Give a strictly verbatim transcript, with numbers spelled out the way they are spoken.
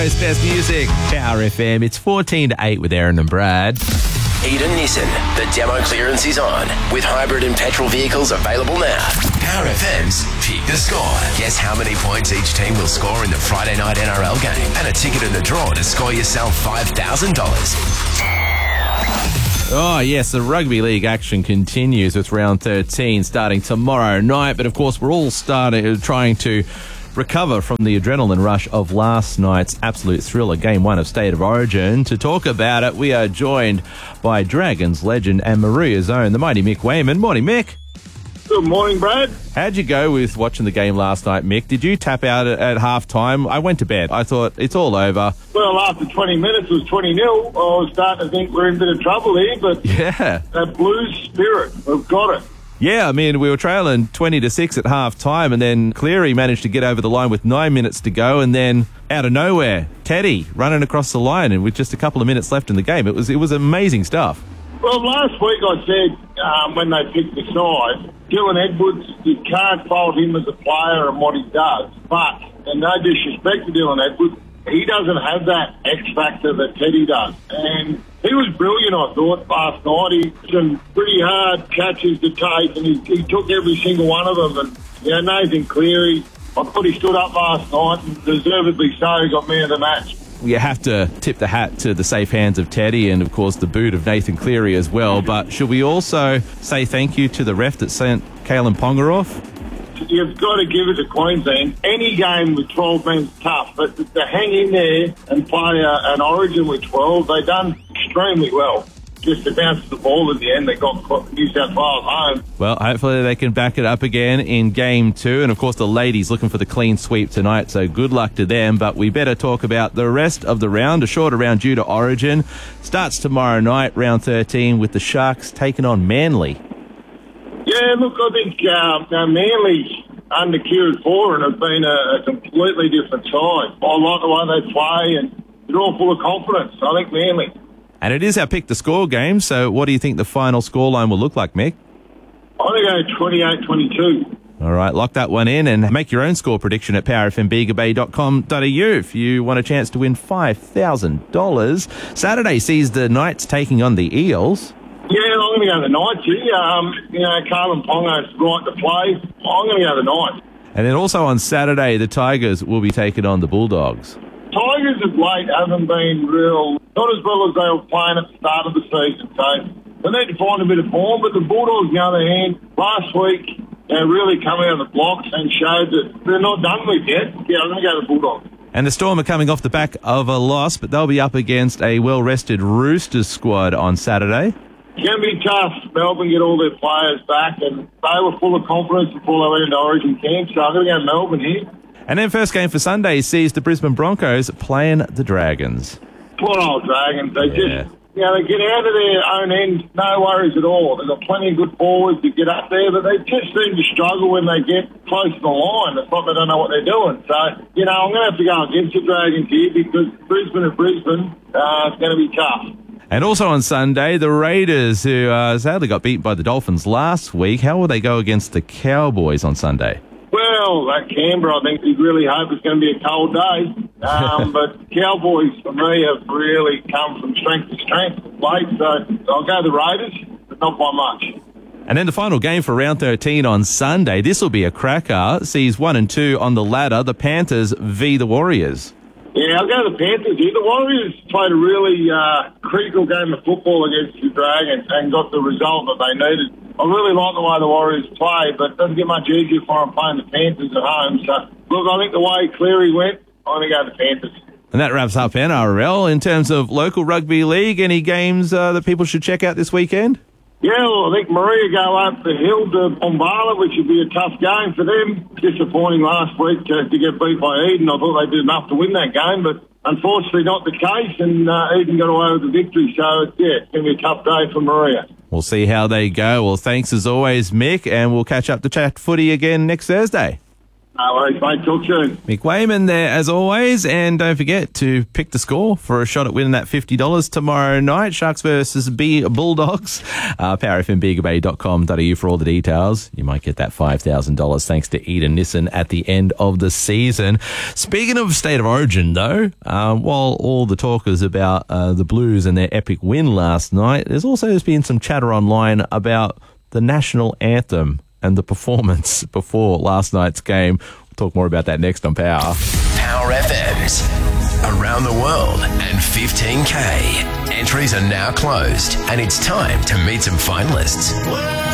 It's best music, Power F M. It's fourteen to eight with Aaron and Brad. Eden Nissan, the demo clearance is on, with hybrid and petrol vehicles available now. Power F M's Pick the Score. Guess how many points each team will score in the Friday night N R L game, and a ticket in the draw to score yourself five thousand dollars. Oh, yes, the rugby league action continues with round thirteen starting tomorrow night. But, of course, we're all starting trying to recover from the adrenaline rush of last night's absolute thriller, Game one of State of Origin. To talk about it, we are joined by Dragons legend and Maria's own, the mighty Mick Wayman. Morning, Mick. Good morning, Brad. How'd you go with watching the game last night, Mick? Did you tap out at, at half-time? I went to bed. I thought, it's all over. Well, after twenty minutes, it was twenty nil. I was starting to think we're in a bit of trouble here, but yeah, that Blues spirit, we've got it. Yeah, I mean, we were trailing twenty to six at half-time, and then Cleary managed to get over the line with nine minutes to go, and then out of nowhere, Teddy running across the line, and with just a couple of minutes left in the game. It was it was amazing stuff. Well, last week I said, um, when they picked the side, Dylan Edwards, you can't fault him as a player and what he does, but, and no disrespect to Dylan Edwards, he doesn't have that X factor that Teddy does. And he was brilliant, I thought, last night. He had some pretty hard catches to take, and he, he took every single one of them. And, you know, Nathan Cleary, I thought he stood up last night, and deservedly so, he got man of the match. You have to tip the hat to the safe hands of Teddy and, of course, the boot of Nathan Cleary as well. But should we also say thank you to the ref that sent Kalen Ponga off? You've got to give it to Queensland. Any game with twelve men's tough, but to hang in there and play a, an Origin with twelve, they've done extremely well. Just to bounce the ball at the end, they got New South Wales home. Well, hopefully they can back it up again in game two. And, of course, the ladies looking for the clean sweep tonight, so good luck to them. But we better talk about the rest of the round. A shorter round due to Origin. Starts tomorrow night, round thirteen, with the Sharks taking on Manly. Yeah, look, I think um, now Manly under Kieran Foran have been a, a completely different side. I like the way they play, and they're all full of confidence. I think Manly. And it is our Pick the Score game, so what do you think the final scoreline will look like, Mick? I'm going to go twenty-eight twenty-two. All right, lock that one in and make your own score prediction at power f m bega bay dot com dot a u if you want a chance to win five thousand dollars. Saturday sees the Knights taking on the Eels. Yeah, I'm going to go the Knights here. Um, you know, Kalen Ponga's right to play. I'm going to go the Knights. And then also on Saturday, the Tigers will be taking on the Bulldogs. Tigers of late haven't been real, not as well as they were playing at the start of the season. So they need to find a bit of form. But the Bulldogs, on the other hand, last week, they really come out of the blocks and showed that they're not done with yet. Yeah, I'm going to go the Bulldogs. And the Storm are coming off the back of a loss, but they'll be up against a well-rested Roosters squad on Saturday. It's going to be tough. Melbourne get all their players back, and they were full of confidence before they went into Origin camp. So I'm going to go Melbourne here. And then first game for Sunday sees the Brisbane Broncos playing the Dragons. Poor old Dragons. They yeah. just, you know, they get out of their own end, no worries at all. They've got plenty of good forwards to get up there, but they just seem to struggle when they get close to the line. It's like they don't know what they're doing. So, you know, I'm going to have to go against the Dragons here because Brisbane and Brisbane, uh, it's going to be tough. And also on Sunday, the Raiders, who uh, sadly got beaten by the Dolphins last week, how will they go against the Cowboys on Sunday? Well, at Canberra, I think we really hope it's going to be a cold day. Um, but Cowboys, for me, have really come from strength to strength late. So I'll go the Raiders, but not by much. And then the final game for round thirteen on Sunday. This will be a cracker. Sees one and two on the ladder, the Panthers v the Warriors. Yeah, I'll go the Panthers here. The Warriors played a really uh, critical game of football against the Dragons and got the result that they needed. I really like the way the Warriors play, but it doesn't get much easier for them playing the Panthers at home. So, look, I think the way Cleary went, I'm going to go the Panthers. And that wraps up N R L. In terms of local rugby league, any games uh, that people should check out this weekend? Yeah, well, I think Maria go up the hill to Bombala, which would be a tough game for them. Disappointing last week to, to get beat by Eden. I thought they did enough to win that game, but unfortunately not the case, and uh, Eden got away with the victory. So, yeah, it's going to be a tough day for Maria. We'll see how they go. Well, thanks as always, Mick, and we'll catch up to chat footy again next Thursday. No worries, mate. Talk soon. Mick Wayman there, as always. And don't forget to pick the score for a shot at winning that fifty dollars tomorrow night. Sharks versus B Bulldogs. Uh, power f m bega bay dot com dot a u for all the details. You might get that five thousand dollars thanks to Eden Nissan at the end of the season. Speaking of State of Origin, though, uh, while all the talk is about uh, the Blues and their epic win last night, there's also been some chatter online about the national anthem and the performance before last night's game. We'll talk more about that next on Power. Power F M's around the world and fifteen K. Entries are now closed and it's time to meet some finalists.